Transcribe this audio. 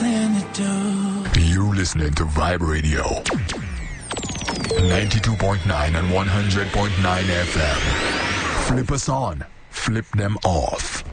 plan to do. You listening to Vibe Radio 92.9 and 100.9 FM. Flip us on, flip them off.